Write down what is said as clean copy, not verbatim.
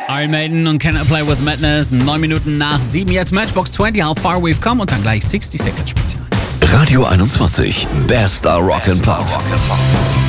Iron Maiden und Cannot Play With Madness. 9 Minuten nach 7 jetzt Matchbox 20, How Far We've Come und dann gleich 60 Seconds Spezial. Radio 21, bester Rock and Pop.